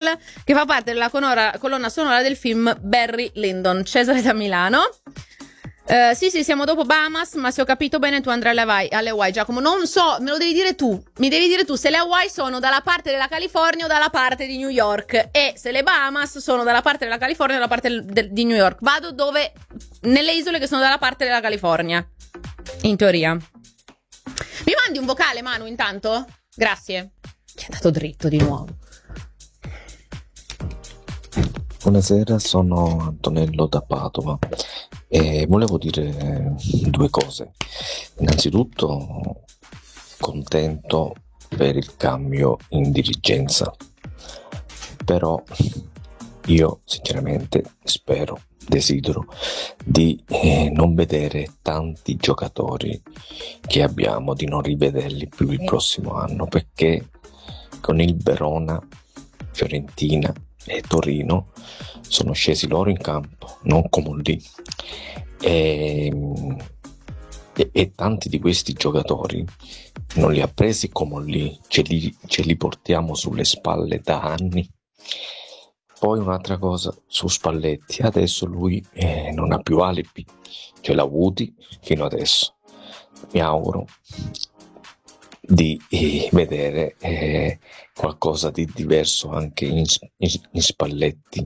Hill, che fa parte della colonna sonora del film Barry Lyndon. Cesare da Milano. Sì, siamo dopo Bahamas, ma se ho capito bene tu andrai alle Hawaii. Giacomo, non so, me lo devi dire tu. Mi devi dire tu se le Hawaii sono dalla parte della California o dalla parte di New York, e se le Bahamas sono dalla parte della California o dalla parte di New York. Vado nelle isole che sono dalla parte della California, in teoria. Mi mandi un vocale, Manu, intanto? Grazie. Ti è andato dritto di nuovo. Buonasera, sono Antonello da Padova e volevo dire due cose. Innanzitutto, contento per il cambio in dirigenza, però io sinceramente desidero di non vedere tanti giocatori che abbiamo, di non rivederli più il prossimo anno, perché con il Verona, Fiorentina e Torino sono scesi loro in campo, non come lì, e tanti di questi giocatori non li ha presi come lì, ce li portiamo sulle spalle da anni. Poi un'altra cosa su Spalletti, adesso lui non ha più alibi, ce l'ha avuti fino adesso. Mi auguro di vedere qualcosa di diverso anche in Spalletti.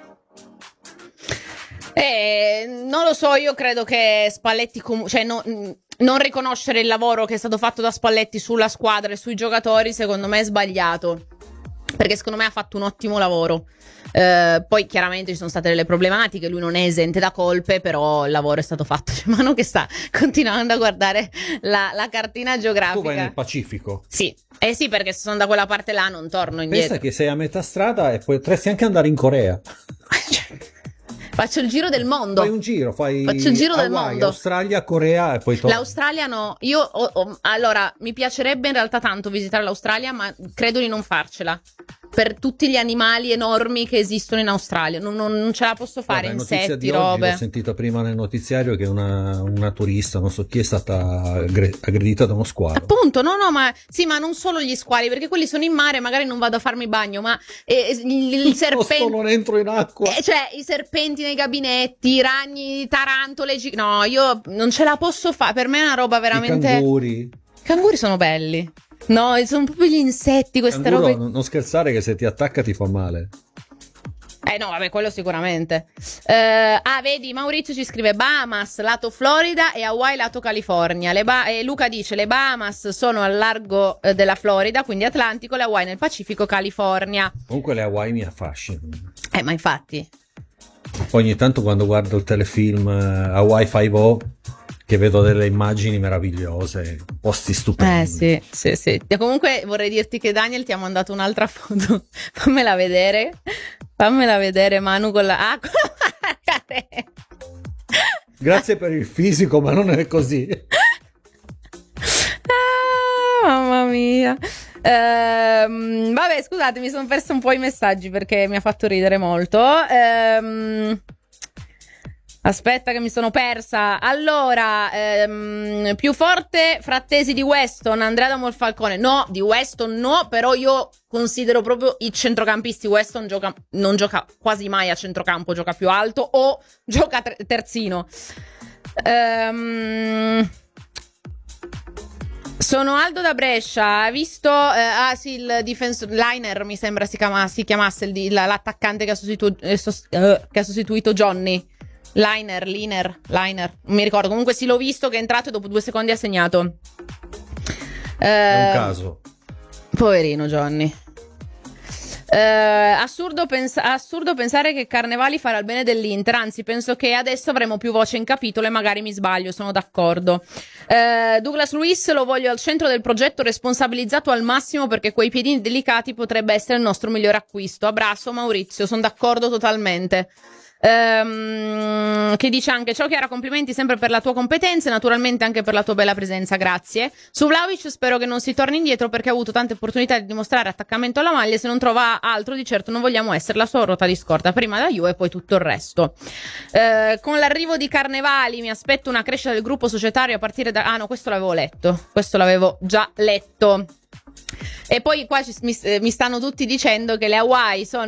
Non lo so, io credo che Spalletti non riconoscere il lavoro che è stato fatto da Spalletti sulla squadra e sui giocatori, secondo me è sbagliato, perché secondo me ha fatto un ottimo lavoro. Poi chiaramente ci sono state delle problematiche, lui non è esente da colpe, però il lavoro è stato fatto. C'è Mano che sta continuando a guardare la cartina geografica. Tu vai nel Pacifico? Sì, sì, perché se sono da quella parte là non torno indietro. Pensa che sei a metà strada e potresti anche andare in Corea. Faccio il giro del mondo. Fai un giro, faccio il giro del mondo. Australia, Corea e poi torni. L'Australia no. Io allora mi piacerebbe in realtà tanto visitare l'Australia, ma credo di non farcela. Per tutti gli animali enormi che esistono in Australia, non ce la posso fare. Guarda, insetti, di robe. Oggi, l'ho sentita prima nel notiziario che una turista, non so chi, è stata aggredita da uno squalo. Appunto, no, ma sì, ma non solo gli squali, perché quelli sono in mare, magari non vado a farmi bagno, ma il serpente. Non entro in acqua. Cioè, i serpenti nei gabinetti, i ragni, tarantole. No, io non ce la posso fare. Per me è una roba veramente. I canguri sono belli. No, sono proprio gli insetti, queste canguro, robe. Non scherzare che se ti attacca ti fa male. No, vabbè, quello sicuramente. Vedi, Maurizio ci scrive Bahamas lato Florida e Hawaii lato California. E Luca dice le Bahamas sono al largo della Florida, quindi Atlantico, le Hawaii nel Pacifico, California. Comunque le Hawaii mi affascinano. Ma infatti. Ogni tanto quando guardo il telefilm Hawaii 5-0, che vedo delle immagini meravigliose, posti stupendi. Sì. E comunque vorrei dirti che Daniel ti ha mandato un'altra foto. Fammela vedere, Manu, con la Grazie per il fisico, ma non è così. Mamma mia. Vabbè, scusate, mi sono perso un po' i messaggi perché mi ha fatto ridere molto. Aspetta che mi sono persa. Allora, più forte Frattesi di Weston, Andrea da Monfalcone. No, di Weston no, però io considero proprio i centrocampisti. Weston non gioca quasi mai a centrocampo, gioca più alto o gioca terzino. Sono Aldo da Brescia. Ha visto sì, il defensor Liner, mi sembra si chiamasse l'attaccante che ha sostituito Johnny. Liner, non mi ricordo. Comunque sì, l'ho visto che è entrato e dopo 2 secondi ha segnato. È un caso. Poverino Johnny. Assurdo pensare che Carnevali farà il bene dell'Inter. Anzi, penso che adesso avremo più voce in capitolo e magari mi sbaglio, sono d'accordo. Douglas Luiz lo voglio al centro del progetto, responsabilizzato al massimo, perché quei piedini delicati potrebbe essere il nostro migliore acquisto. Abbraccio Maurizio, sono d'accordo totalmente. Che dice anche ciao Chiara, complimenti sempre per la tua competenza e naturalmente anche per la tua bella presenza, grazie. Su Vlahovic spero che non si torni indietro, perché ha avuto tante opportunità di dimostrare attaccamento alla maglia. Se non trova altro, di certo non vogliamo essere la sua ruota di scorta, prima da Juve e poi tutto il resto. Con l'arrivo di Carnevali mi aspetto una crescita del gruppo societario a partire da... no, questo l'avevo già letto. E poi qua mi stanno tutti dicendo che le Hawaii sono